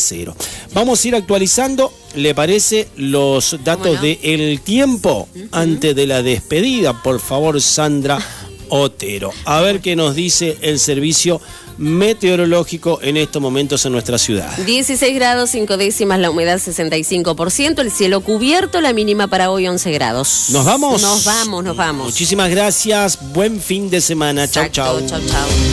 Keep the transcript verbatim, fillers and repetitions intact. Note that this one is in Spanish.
cero. Vamos a ir actualizando, ¿le parece? Los datos no? del tiempo uh-huh. antes de la despedida. Por favor, Sandra Otero. A ver qué nos dice el servicio meteorológico en estos momentos en nuestra ciudad. dieciséis grados, cinco décimas, la humedad sesenta y cinco por ciento, el cielo cubierto, la mínima para hoy once grados. ¿Nos vamos? Nos vamos, nos vamos. Muchísimas gracias, buen fin de semana. Chau, chau. Chau, chau.